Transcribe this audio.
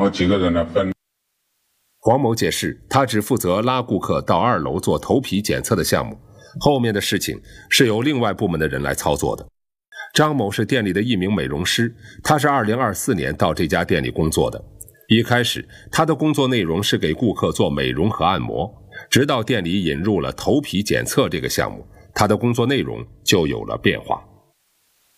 后几个人来分。 黄某解释，他只负责拉顾客到2楼做头皮检测的项目，后面的事情是由另外部门的人来操作的。张某是店里的一名美容师，他是2024年到这家店里工作的。一开始，他的工作内容是给顾客做美容和按摩，直到店里引入了头皮检测这个项目，他的工作内容就有了变化。